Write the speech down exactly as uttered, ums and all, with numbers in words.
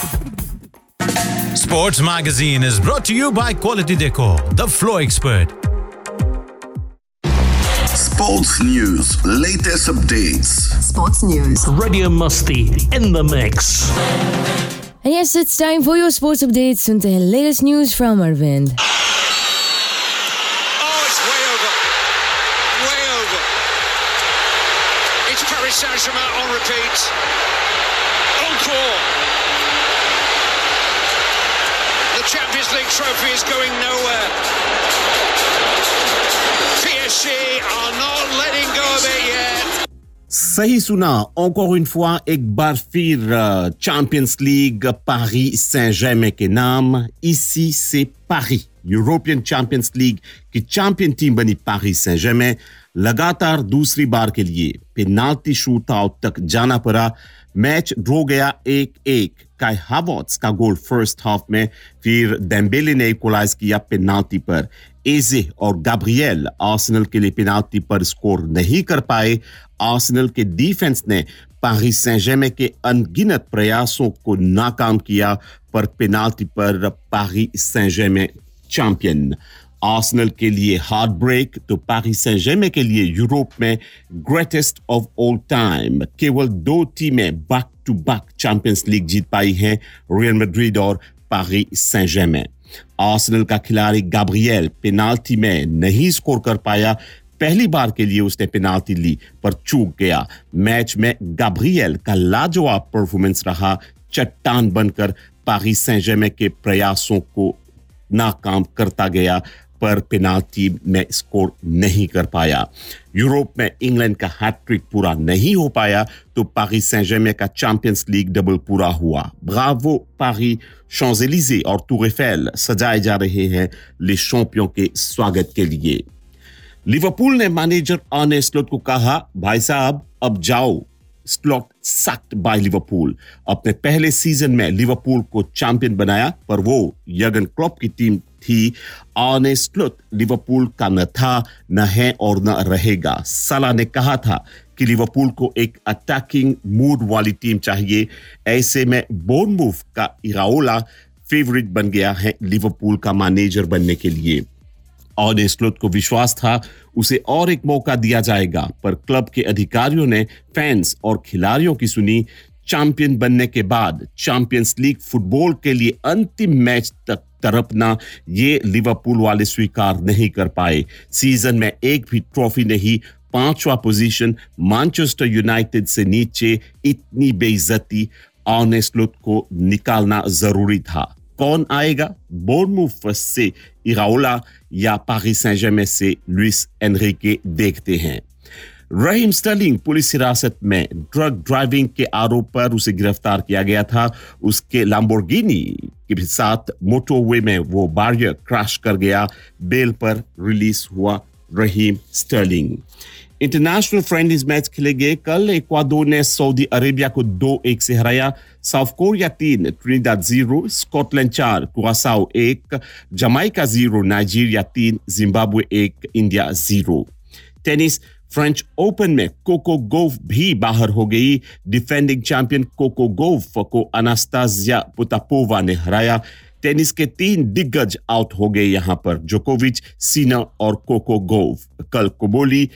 Sports Magazine is brought to you by Quality Decor, the Flow Expert. Sports news, latest updates. Sports news. Radio Musty in the mix. And yes, it's time for your sports updates and the latest news from Arvind. Oh, it's way over. Way over. It's Paris Saint-Germain on repeat. Encore. The Champions League trophy is going nowhere. P S G are not letting go of it yet. सही सुना encore une fois एक बार फिर champions league पारी Saint Germain के नाम इसी से पारी यूरोपियन चैंपियंस लीग की चैंपियन टीम बनी पारी सेंट जर्मेन लगातार दूसरी बार के लिए पेनाल्टी शूटआउट तक जाना पड़ा मैच ड्रॉ गया एक एक काई हावर्ट्स का गोल फर्स्ट हाफ में फिर डेम्बेले ने इक्वलाइज किया पेनाल्टी पर एजे और गैब्रियल आर्सेनल के लिए पेनाल्टी पर स्कोर नहीं कर पाए आर्सेनल के डिफेंस ने पारी सेंट जर्मेन के अनगिनत प्रयासों को नाकाम किया पर पेनाल्टी पर पारी सेंट जर्मेन चैंपियन आर्सेनल के लिए हार्ट ब्रेक तो पारी सेंट जर्मेन के लिए यूरोप में ग्रेटेस्ट ऑफ ऑल टाइम केवल दो टीमें back to back champions league जीत पाई हैं रियल मैड्रिड और पारी सेंट जर्मेन आर्सेनल का खिलाड़ी गैब्रियल पेनाल्टी में नहीं स्कोर कर पाया पहली बार के लिए उसने पेनाल्टी ली पर चूक गया मैच में गैब्रियल का लाजवाब परफॉर्मेंस रहा चट्टान बनकर पारी सेंट जर्मेन के प्रयासों को नाकाम करता गया पर पेनाल्टी में स्कोर नहीं कर पाया यूरोप में इंग्लैंड का हैट्रिक पूरा नहीं हो पाया तो पारी सेंट जर्मेन का चैंपियंस लीग डबल पूरा हुआ ब्रावो पारी शॉन्जेलिजे और टूर एफेल सजाए जा रहे हैं ले चैंपियन के स्वागत के लिए लिवरपूल ने मैनेजर आर्ने स्लॉट को कहा भाई साहब अब जाओ स्लॉट सैक्ड बाय लिवरपूल अपने पहले सीजन में लिवरपूल को चैंपियन बनाया पर वो यर्गन क्लॉप की टीम थी आर्ने स्लॉट लिवरपूल का न था न है और न रहेगा सलाह ने कहा था कि लिवरपूल को एक अटैकिंग मूड वाली टीम चाहिए ऐसे में बोर्नमूथ का इराओला फेवरेट बन गया है लिवरपूल का मैनेजर बनने के लिए आर्ने स्लॉट को विश्वास था उसे और एक मौका दिया जाएगा पर क्लब के अधिकारियों ने फैंस और खिलाड़ियों की सुनी चैंपियन बनने के बाद चैंपियंस लीग फुटबॉल के लिए अंतिम मैच तक तरपना ये लिवरपूल वाले स्वीकार नहीं कर पाए सीजन में एक भी ट्रॉफी नहीं पांचवा पोजीशन मैनचेस्टर यूनाइटेड से नीचे इतनी बेइज्जती आर्ने स्लॉट को निकालना जरूरी था कौन आएगा बोर्नमूथ से इराओला या पारी सेंट जर्मेन से लुइस एनरिके देखते हैं रहीम स्टर्लिंग पुलिस हिरासत में ड्रग ड्राइविंग के आरोप पर उसे गिरफ्तार किया गया था उसके लैम्बोर्गिनी के साथ मोटरवे में वो बैरियर क्रैश कर गया बेल पर रिलीज हुआ Raheem Sterling international friendlies match खेले गए कल इक्वाडोर ने सऊदी अरेबिया को दो एक से हराया साउथ कोरिया तीन ट्रिनिडाद जीरो स्कॉटलैंड चार कुरासाओ एक जमाइका जीरो नाइजीरिया तीन जिम्बाब्वे एक India zero tennis French open में कोको गोफ भी बाहर हो गई डिफेंडिंग चैंपियन कोको गोफ को अनास्तासिया पोतापोवा ने हराया टेनिस के तीन दिग्गज आउट हो गए यहां पर जोकोविच सीना और कोको गोफ कल कोबोली